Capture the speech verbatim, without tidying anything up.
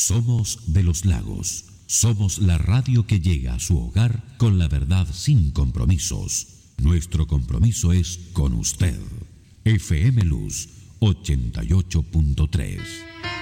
Somos de los Lagos. Somos la radio que llega a su hogar con la verdad sin compromisos. Nuestro compromiso es con usted. F M Luz ochenta y ocho punto tres.